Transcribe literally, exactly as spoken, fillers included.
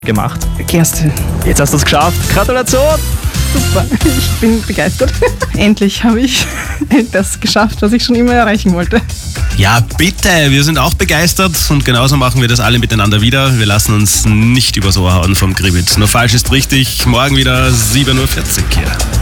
gemacht. Kerstin, Jetzt hast du es geschafft. Gratulation! super. Ich bin begeistert. Endlich habe ich das geschafft, was ich schon immer erreichen wollte. Ja, bitte, wir sind auch begeistert und genauso machen wir das alle miteinander wieder. Wir lassen uns nicht übers Ohr hauen vom Kribbit. Nur falsch ist richtig. Morgen wieder sieben Uhr vierzig hier.